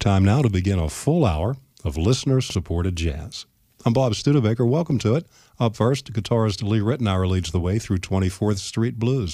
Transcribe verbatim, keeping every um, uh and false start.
Time now to begin a full hour of listener-supported jazz. I'm Bob Studebaker. Welcome to it. Up first, guitarist Lee Ritenour leads the way through twenty-fourth Street Blues.